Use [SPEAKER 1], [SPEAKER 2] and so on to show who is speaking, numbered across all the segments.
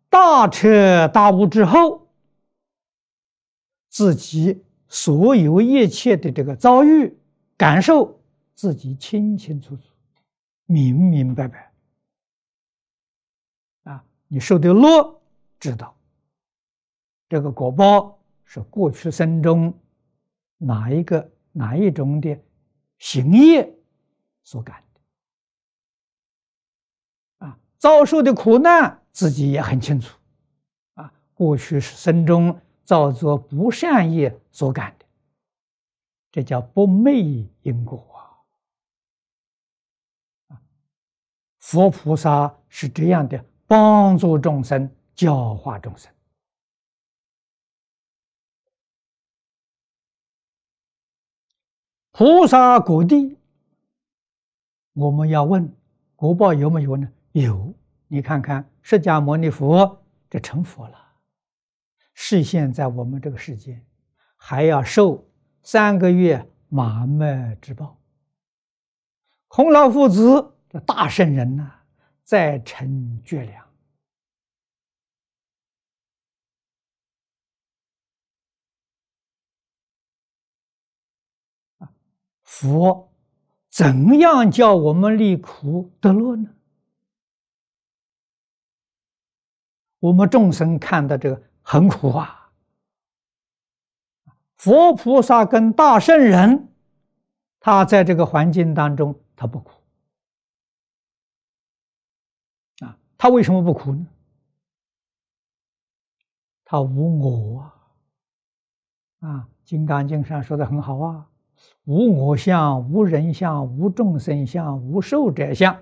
[SPEAKER 1] 大彻大悟之后，自己所有一切的这个遭遇、感受，自己清清楚楚、明明白白。你受的乐，知道这个果报是过去生中哪一种的行业所感的。遭受的苦难，自己也很清楚。过去生中造作不善业所感的，这叫不昧因果。佛菩萨是这样的，帮助众生，教化众生。菩萨果地，我们要问果报有没有呢？有。你看看释迦牟尼佛这成佛了，示现在我们这个世界，还要受3个月麻麦之报。孔老夫子这大圣人呐，再成绝粮。佛怎样叫我们离苦得乐呢？我们众生看到这个很苦啊，佛菩萨跟大圣人，他在这个环境当中，他不苦。他为什么不苦呢？他无我金刚经上说的很好啊，无我相，无人相，无众生相，无寿者相。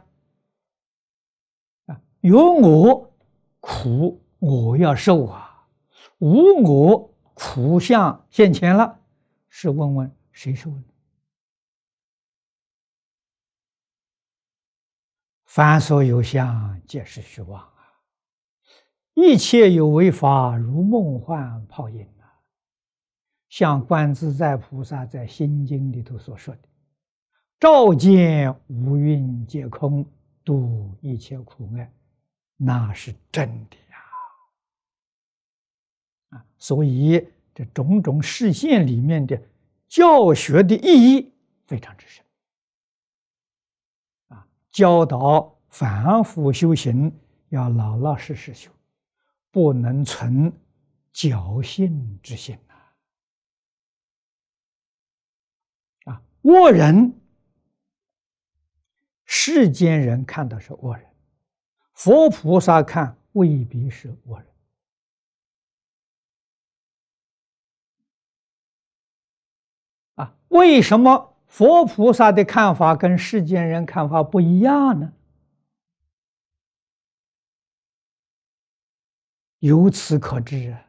[SPEAKER 1] 有我苦，我要受啊；无我苦相现前了，试问问谁受呢？凡所有相，皆是虚妄啊！一切有为法，如梦幻泡影啊！像观自在菩萨在《心经》里头所说的：“照见五蕴皆空，度一切苦厄。”那是真的呀！所以这种种示现里面的教学的意义非常之深。教导凡夫修行要老老实实修，不能存侥幸之心恶人，世间人看到是恶人，佛菩萨看未必是恶人。为什么佛菩萨的看法跟世间人看法不一样呢？由此可知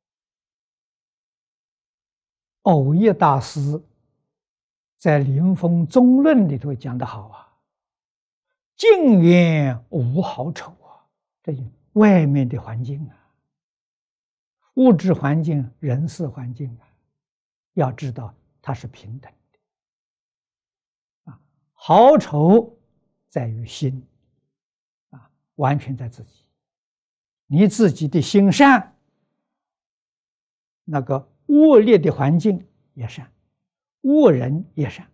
[SPEAKER 1] 藕益大师在《临风宗论》里头讲得好啊，境缘无好丑啊，这外面的环境物质环境、人事环境要知道它是平等的好丑在于心完全在自己。你自己的心善，那个恶劣的环境也善，恶人也善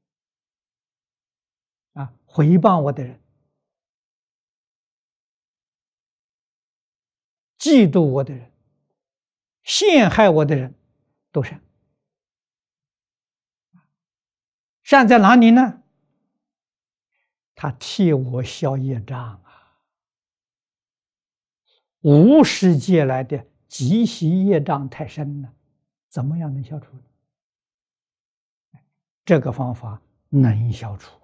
[SPEAKER 1] 诽谤我的人，嫉妒我的人，陷害我的人都善。善在哪里呢？他替我消业障无始劫来的积习业障太深了，怎么样能消除呢？这个方法能消除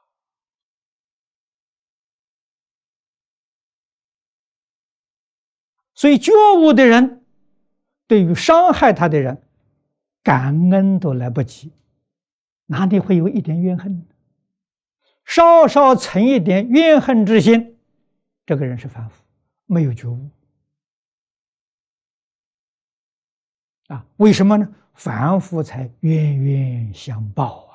[SPEAKER 1] 所以觉悟的人对于伤害他的人感恩都来不及，哪里会有一点怨恨呢？稍稍存一点怨恨之心，这个人是凡夫，没有觉悟为什么呢？凡夫才冤冤相报